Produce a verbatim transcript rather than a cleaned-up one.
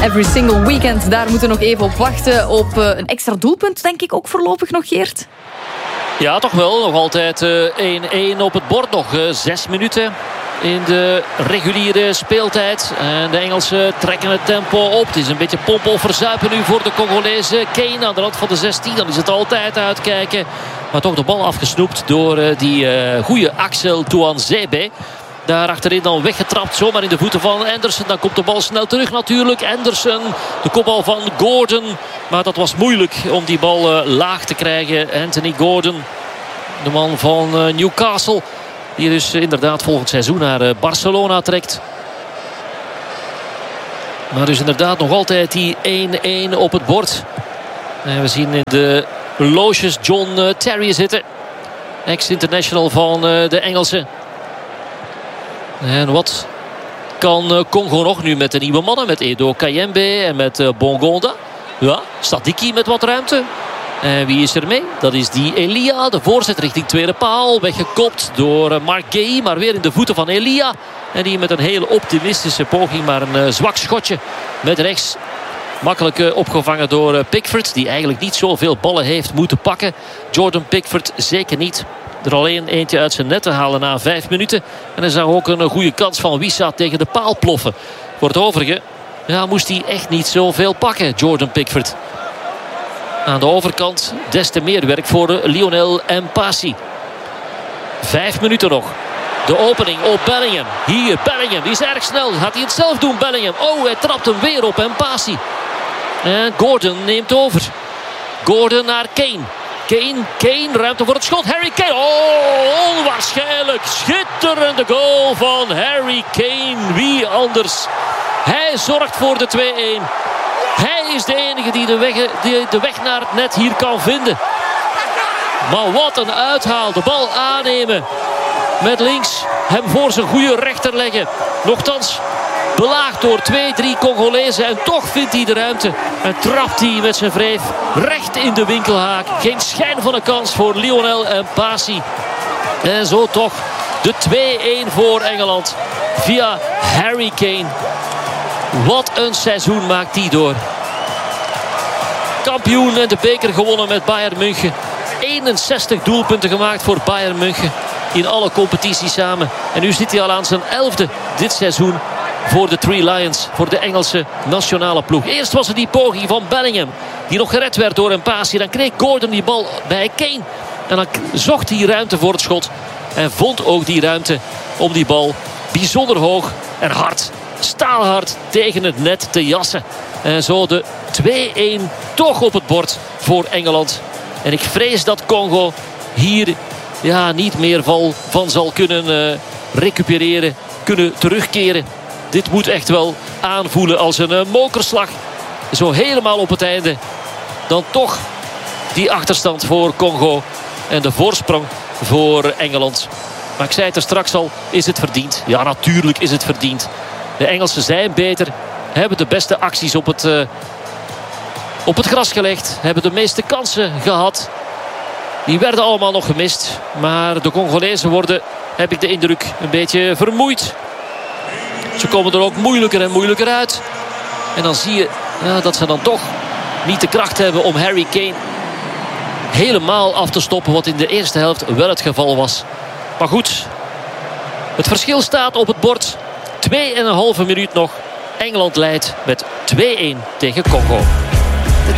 Every single weekend, daar moeten we nog even op wachten. Op uh, een extra doelpunt, denk ik ook voorlopig nog, Geert. Ja, toch wel. Nog altijd één-één op het bord. Nog uh, zes minuten in de reguliere speeltijd. En de Engelsen trekken het tempo op. Het is een beetje pompen of verzuipen nu voor de Congolezen. Kane aan de rand van de zestien. Dan is het altijd uitkijken. Maar toch de bal afgesnoept door uh, die uh, goede Axel Tuanzebe. Daar achterin dan weggetrapt, zomaar in de voeten van Anderson. Dan komt de bal snel terug natuurlijk. Anderson, de kopbal van Gordon. Maar dat was moeilijk om die bal uh, laag te krijgen. Anthony Gordon, de man van uh, Newcastle. Die dus uh, inderdaad volgend seizoen naar uh, Barcelona trekt. Maar dus inderdaad nog altijd die één-één op het bord. En we zien in de loges John uh, Terry zitten. Ex-international van uh, de Engelsen. En wat kan Congo nog nu met de nieuwe mannen? Met Edo Kayembe en met Bongonda. Ja, Sadiki met wat ruimte. En wie is er mee? Dat is die Elia. De voorzet richting tweede paal. Weggekopt door Mark Guéhi. Maar weer in de voeten van Elia. En die met een hele optimistische poging. Maar een zwak schotje met rechts. Makkelijk opgevangen door Pickford. Die eigenlijk niet zoveel ballen heeft moeten pakken. Jordan Pickford zeker niet. Er alleen eentje uit zijn net te halen na vijf minuten. En er zag ook een goede kans van Wissa tegen de paal ploffen. Voor het overige ja, moest hij echt niet zoveel pakken, Jordan Pickford. Aan de overkant des te meer werk voor Lionel Mpassi. Vijf minuten nog. De opening op Bellingham. Hier, Bellingham. Die is erg snel. Gaat hij het zelf doen, Bellingham? Oh, hij trapt hem weer op Mpassi. En Gordon neemt over. Gordon naar Kane. Kane, Kane, ruimte voor het schot. Harry Kane, oh, onwaarschijnlijk. Schitterende goal van Harry Kane. Wie anders? Hij zorgt voor de twee-één. Hij is de enige die de weg, die de weg naar het net hier kan vinden. Maar wat een uithaal. De bal aannemen. Met links hem voor zijn goede rechter leggen. Nochtans belaagd door twee, drie Congolezen. En toch vindt hij de ruimte. En trapt hij met zijn wreef recht in de winkelhaak. Geen schijn van een kans voor Lionel Mpassi. En zo toch de twee-één voor Engeland. Via Harry Kane. Wat een seizoen maakt hij door. Kampioen en de beker gewonnen met Bayern München. eenenzestig doelpunten gemaakt voor Bayern München. In alle competities samen. En nu zit hij al aan zijn elfde dit seizoen. Voor de Three Lions, voor de Engelse nationale ploeg. Eerst was er die poging van Bellingham. Die nog gered werd door Mpassi. Dan kreeg Gordon die bal bij Kane. En dan zocht hij ruimte voor het schot. En vond ook die ruimte om die bal bijzonder hoog en hard, staalhard tegen het net te jassen. En zo de twee-één toch op het bord voor Engeland. En ik vrees dat Congo hier ja, niet meer val van zal kunnen uh, recupereren. Kunnen terugkeren. Dit moet echt wel aanvoelen als een uh, mokerslag. Zo helemaal op het einde. Dan toch die achterstand voor Congo. En de voorsprong voor Engeland. Maar ik zei het er straks al. Is het verdiend? Ja, natuurlijk is het verdiend. De Engelsen zijn beter. Hebben de beste acties op het, uh, op het gras gelegd. Hebben de meeste kansen gehad. Die werden allemaal nog gemist. Maar de Congolezen worden, heb ik de indruk, een beetje vermoeid. Ze komen er ook moeilijker en moeilijker uit. En dan zie je ja, dat ze dan toch niet de kracht hebben om Harry Kane helemaal af te stoppen. Wat in de eerste helft wel het geval was. Maar goed, het verschil staat op het bord. Twee en een halve minuut nog. Engeland leidt met twee-één tegen Congo.